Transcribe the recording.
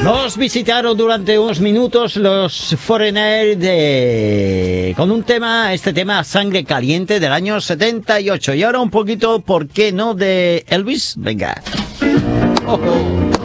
Nos visitaron durante unos minutos los Foreigner con un tema, este tema Sangre Caliente del año 78. Y ahora un poquito, ¿por qué no?, de Elvis. Venga. Oh, oh.